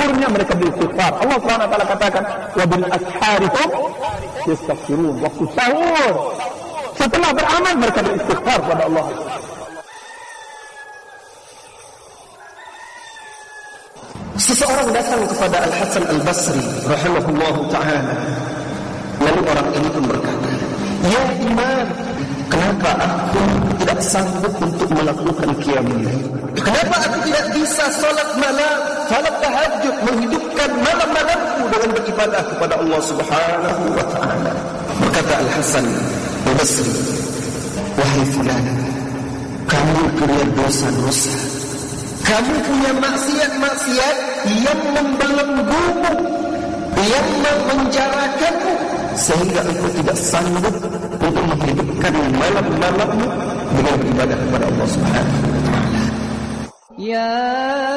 sahurnya mereka beristighfar. Allah SWT katakan, wa bil asharikum yastaghfirun. Waktu sahur, setelah beramal mereka beristighfar kepada Allah. Seseorang datang kepada Al-Hasan Al-Basri rahimahullahu ta'ala. Lalu orang ini pun berkata, ya Imam, kenapa aku tidak sanggup untuk melakukan qiyamul lail? Kenapa aku tidak bisa salat malam, salat tahajud, menghidupkan malam-malamku dengan beribadah kepada Allah Subhanahu wa ta'ala? Berkata Al-Hasan Al-Basri, wahai fulan, kamu punya dosa-dosa, kamu punya maksiat-maksiat yang membelenggumu, yang memenjarakanmu, sehingga engkau tidak sanggup untuk menghidupkan malam-malammu dengan beribadah kepada Allah Subhanahu wa ta'ala. Ya